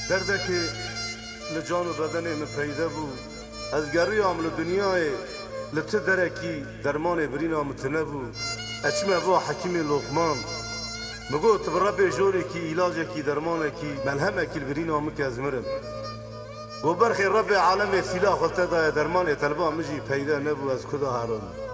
دردك لجان و بدن من پیدا بو از گری عمل دنیای لتدرکی درمان برینا متنبو اچمه با حکیم لقمان مگو تبرب جوری کی علاج کی درمان کی ملهم کی برینا مک از مرم و برخی رب عالم سلاح خلطه دا درمان طلبا مجی پیدا نبو از کدا هارون